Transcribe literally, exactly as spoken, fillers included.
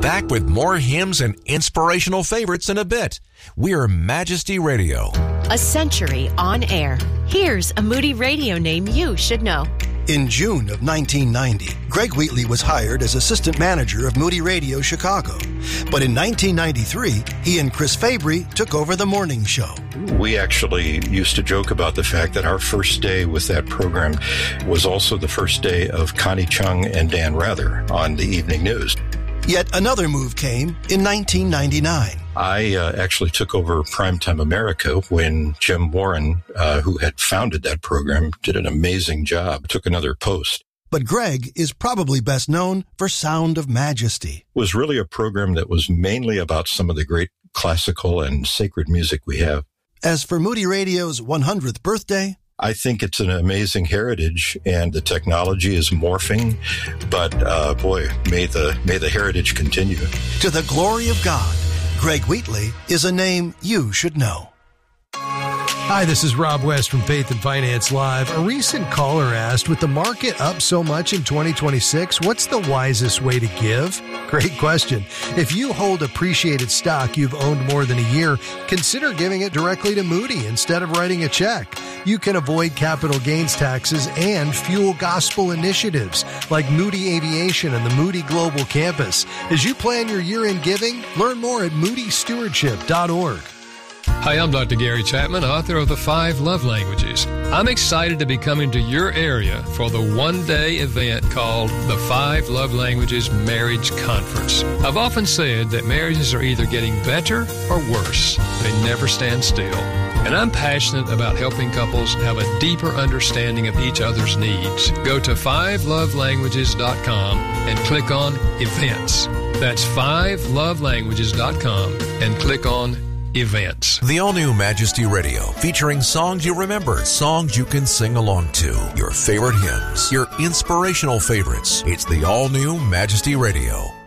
Back with more hymns and inspirational favorites in a bit. We're Majesty Radio. A century on air. Here's a Moody Radio name you should know. In June of nineteen ninety, Greg Wheatley was hired as assistant manager of Moody Radio Chicago. But in nineteen ninety-three, he and Chris Fabry took over the morning show. We actually used to joke about the fact that our first day with that program was also the first day of Connie Chung and Dan Rather on the evening news. Yet another move came in nineteen ninety-nine. I uh, actually took over Primetime America when Jim Warren, uh, who had founded that program, did an amazing job, took another post. But Greg is probably best known for Sound of Majesty. It was really a program that was mainly about some of the great classical and sacred music we have. As for Moody Radio's one hundredth birthday, I think it's an amazing heritage, and the technology is morphing. But uh, boy, may the may the heritage continue. To the glory of God, Greg Wheatley is a name you should know. Hi, this is Rob West from Faith and Finance Live. A recent caller asked, with the market up so much in twenty twenty-six, what's the wisest way to give? Great question. If you hold appreciated stock you've owned more than a year, consider giving it directly to Moody instead of writing a check. You can avoid capital gains taxes and fuel gospel initiatives like Moody Aviation and the Moody Global Campus. As you plan your year-end giving, learn more at moody stewardship dot org. Hi, I'm Doctor Gary Chapman, author of The Five Love Languages. I'm excited to be coming to your area for the one-day event called the Five Love Languages Marriage Conference. I've often said that marriages are either getting better or worse. They never stand still. And I'm passionate about helping couples have a deeper understanding of each other's needs. Go to five love languages dot com and click on Events. That's five love languages dot com and click on Events. The all-new Majesty Radio, featuring songs you remember, songs you can sing along to, your favorite hymns, your inspirational favorites. It's the all-new Majesty Radio.